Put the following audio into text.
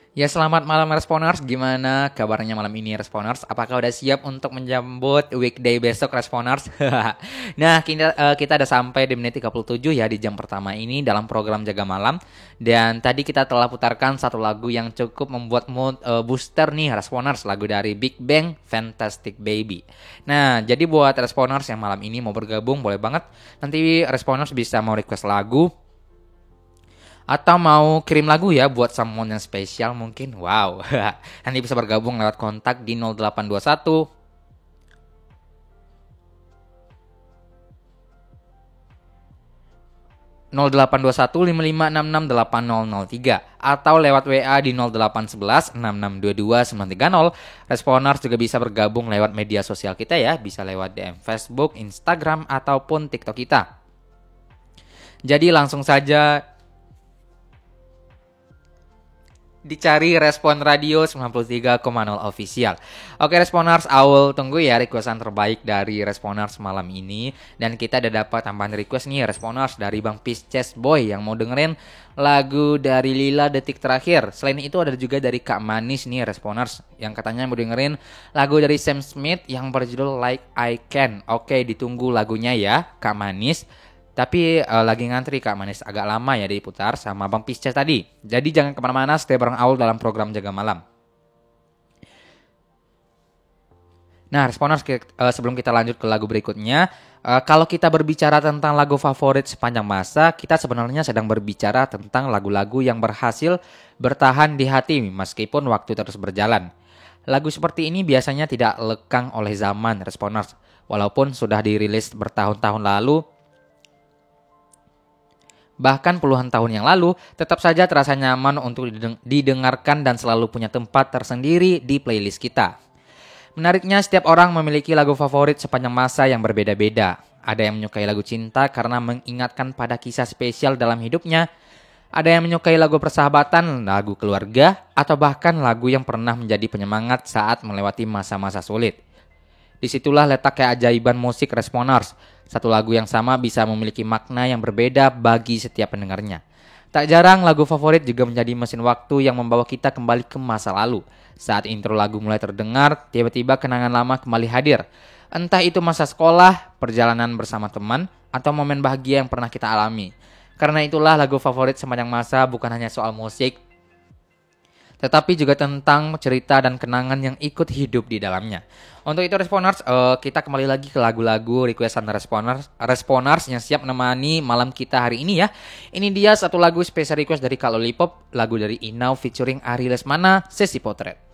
Ya selamat malam Responers, gimana kabarnya malam ini Responers? Apakah udah siap untuk menjambut weekday besok Responers? Nah kita udah sampai di menit 37 ya di jam pertama ini dalam program Jaga Malam. Dan tadi kita telah putarkan satu lagu yang cukup membuat mood booster nih Responers. Lagu dari Big Bang, Fantastic Baby. Nah jadi buat Responers yang malam ini mau bergabung boleh banget. Nanti Responers bisa mau request lagu atau mau kirim lagu ya buat someone yang spesial mungkin. Wow. Nanti bisa bergabung lewat kontak di 0821 0821 55668003 atau lewat WA di 0811 6622 930. Responers juga bisa bergabung lewat media sosial kita ya, bisa lewat DM Facebook, Instagram ataupun TikTok kita. Jadi langsung saja dicari Respon Radio 93,0 official. Oke Responers, Aul tunggu ya requestan terbaik dari Responers malam ini. Dan kita udah dapat tambahan request nih Responers dari Bang Pisces Boy yang mau dengerin lagu dari Lila Detik Terakhir. Selain itu ada juga dari Kak Manis nih Responers yang katanya mau dengerin lagu dari Sam Smith yang berjudul Like I Can. Oke, ditunggu lagunya ya Kak Manis. Tapi lagi ngantri Kak Manis, agak lama ya diputar sama Bang Pisces tadi. Jadi jangan kemana-mana, stay bareng Aul dalam program Jaga Malam. Nah, Responers, sebelum kita lanjut ke lagu berikutnya, kalau kita berbicara tentang lagu favorit sepanjang masa, kita sebenarnya sedang berbicara tentang lagu-lagu yang berhasil bertahan di hati meskipun waktu terus berjalan. Lagu seperti ini biasanya tidak lekang oleh zaman, Responers. Walaupun sudah dirilis bertahun-tahun lalu, bahkan puluhan tahun yang lalu, tetap saja terasa nyaman untuk didengarkan dan selalu punya tempat tersendiri di playlist kita. Menariknya, setiap orang memiliki lagu favorit sepanjang masa yang berbeda-beda. Ada yang menyukai lagu cinta karena mengingatkan pada kisah spesial dalam hidupnya. Ada yang menyukai lagu persahabatan, lagu keluarga, atau bahkan lagu yang pernah menjadi penyemangat saat melewati masa-masa sulit. Disitulah letak keajaiban musik Responers. Satu lagu yang sama bisa memiliki makna yang berbeda bagi setiap pendengarnya. Tak jarang lagu favorit juga menjadi mesin waktu yang membawa kita kembali ke masa lalu. Saat intro lagu mulai terdengar, tiba-tiba kenangan lama kembali hadir. Entah itu masa sekolah, perjalanan bersama teman, atau momen bahagia yang pernah kita alami. Karena itulah lagu favorit sepanjang masa bukan hanya soal musik, tetapi juga tentang cerita dan kenangan yang ikut hidup di dalamnya. Untuk itu Responers, kita kembali lagi ke lagu-lagu requestan Responers yang siap menemani malam kita hari ini ya. Ini dia satu lagu spesial request dari Kak Lollipop, lagu dari Inau featuring Ari Lesmana, Sesi Potret.